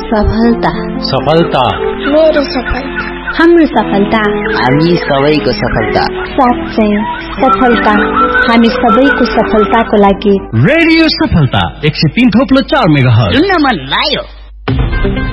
सफलता मेरो सफलता, हाम्रो सफलता, हामी सबैको सफलता। साँच्चै सफलता हामी सबैको सफलताको लागि। रेडियो सफलता 103.4 मेगाहर्ज। सुन्न मन लाग्यो।